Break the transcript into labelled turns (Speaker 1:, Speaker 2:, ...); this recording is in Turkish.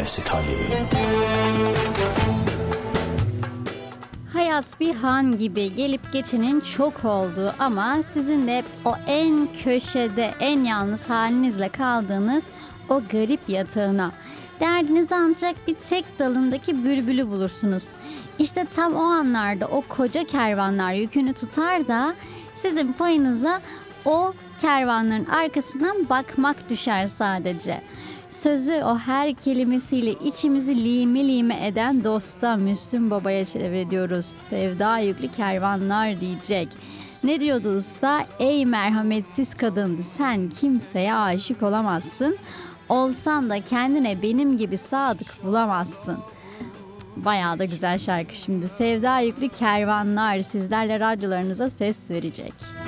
Speaker 1: ستالی.
Speaker 2: Hayat bir han gibi gelip geçenin çok olduğu ama sizin de o en köşede, en yalnız halinizle kaldığınız o garip yatağına, derdinizi anlatacak bir tek dalındaki bülbülü bulursunuz. İşte tam o anlarda o koca kervanlar yükünü tutar da sizin payınıza o kervanların arkasından bakmak düşer sadece. Sözü o her kelimesiyle içimizi lime lime eden dosta Müslüm Baba'ya çeviriyoruz. Sevda yüklü kervanlar diyecek. Ne diyordu usta? Ey merhametsiz kadın, sen kimseye aşık olamazsın. Olsan da kendine benim gibi sadık bulamazsın. Bayağı da güzel şarkı şimdi. Sevda yüklü kervanlar sizlerle radyolarınıza ses verecek.